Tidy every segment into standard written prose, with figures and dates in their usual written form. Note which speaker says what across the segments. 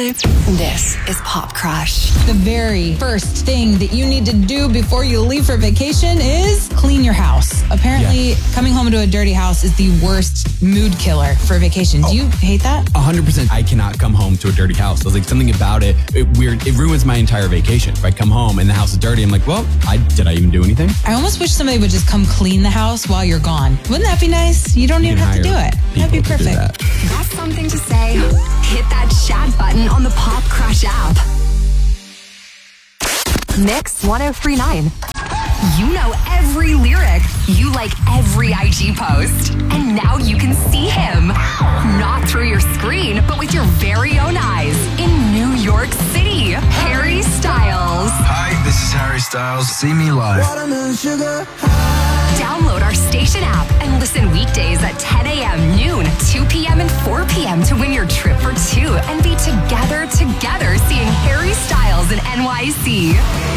Speaker 1: life.
Speaker 2: This is Pop Crush.
Speaker 3: The very first thing that you need to do before you leave for vacation is clean your house. Apparently, coming home to a dirty house is the worst mood killer for vacation. Do you hate that?
Speaker 4: 100%. I cannot come home to a dirty house. I was like, something about it ruins my entire vacation. If I come home and the house is dirty, I'm like, well, did I even do anything?
Speaker 3: I almost wish somebody would just come clean the house while you're gone. Wouldn't that be nice? You don't even have to do it. That'd be perfect.
Speaker 2: Got something to say? Hit that chat button on the Pop Crush app. Mix 1039. You know every lyric. You like every IG post. And now you can see him. Not through your screen, but with your very own eyes. In New York City, Harry Styles.
Speaker 5: Hi, this is Harry Styles. See me live.
Speaker 2: Download our station app and listen weekdays at 10 a.m., noon, 2 p.m., and 4 p.m. to win your trip for two and be together seeing Harry Styles in NYC.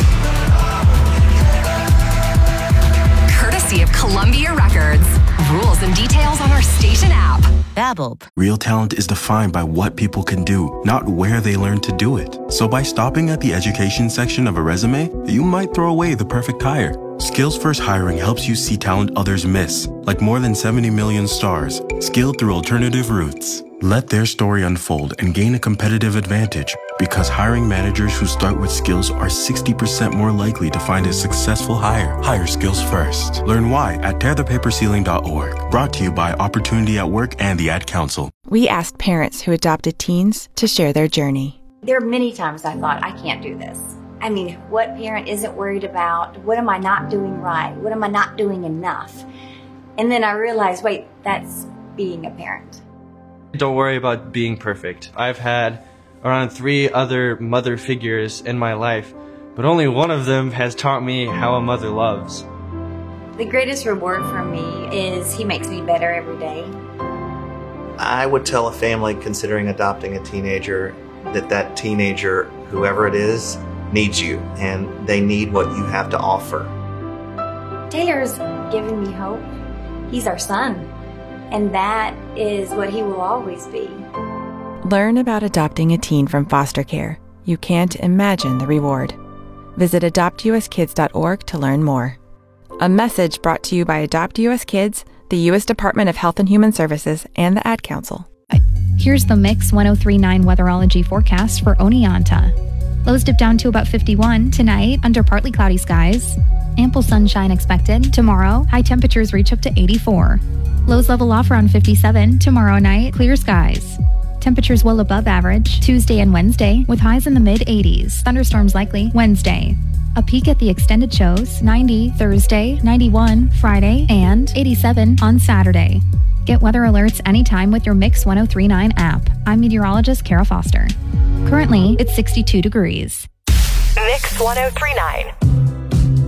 Speaker 2: Courtesy of Columbia Records. Rules and details on our station app. Babbel.
Speaker 6: Real talent is defined by what people can do, not where they learn to do it. So by stopping at the education section of a resume, you might throw away the perfect hire. Skills First Hiring helps you see talent others miss, like more than 70 million stars, skilled through alternative routes. Let their story unfold and gain a competitive advantage, because hiring managers who start with skills are 60% more likely to find a successful hire. Hire skills first. Learn why at tearthepaperceiling.org. Brought to you by Opportunity at Work and the Ad Council.
Speaker 7: We asked parents who adopted teens to share their journey.
Speaker 8: There are many times I thought, I can't do this. I mean, what parent isn't worried about? What am I not doing right? What am I not doing enough? And then I realized, wait, that's being a parent.
Speaker 9: Don't worry about being perfect. I've had around 3 other mother figures in my life, but only one of them has taught me how a mother loves.
Speaker 8: The greatest reward for me is he makes me better every day.
Speaker 10: I would tell a family considering adopting a teenager that teenager, whoever it is, needs you, and they need what you have to offer.
Speaker 8: Taylor's given me hope. He's our son, and that is what he will always be.
Speaker 7: Learn about adopting a teen from foster care. You can't imagine the reward. Visit adoptuskids.org to learn more. A message brought to you by Adopt US Kids, the U.S. Department of Health and Human Services, and the Ad Council.
Speaker 11: Here's the Mix 1039 weatherology forecast for Oneonta. Lows dip down to about 51 tonight under partly cloudy skies. Ample sunshine expected. Tomorrow, high temperatures reach up to 84. Lows level off around 57 tomorrow night, clear skies. Temperatures well above average Tuesday and Wednesday with highs in the mid-80s. Thunderstorms likely Wednesday. A peek at the extended shows, 90 Thursday, 91 Friday, and 87 on Saturday. Get weather alerts anytime with your Mix 1039 app. I'm meteorologist Kara Foster. Currently, it's 62 degrees.
Speaker 2: Mix 1039.